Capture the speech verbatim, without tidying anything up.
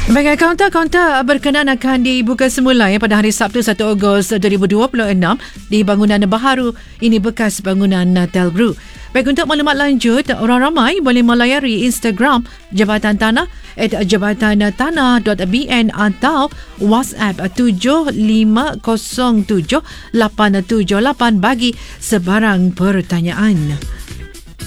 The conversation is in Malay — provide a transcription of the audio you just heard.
Bagai kaunter-kaunter berkenan akan dibuka semula ya pada hari Sabtu satu Ogos dua ribu dua puluh enam di bangunan baharu. Ini bekas bangunan Telbrew. Baik, untuk maklumat lanjut, orang ramai boleh melayari Instagram Jabatan Tanah at jabatantanah.bn atau WhatsApp tujuh lima kosong tujuh lapan tujuh lapan bagi sebarang pertanyaan.